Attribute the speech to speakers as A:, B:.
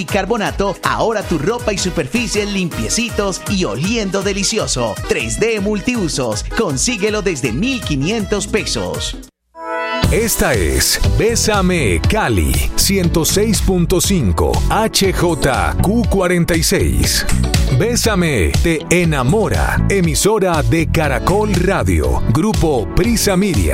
A: Carbonato, ahora tu ropa y superficies limpiecitos y oliendo delicioso. 3D Multiusos, consíguelo desde 1,500 pesos.
B: Esta es Bésame Cali 106.5 HJQ46. Bésame te enamora. Emisora de Caracol Radio. Grupo Prisa Media.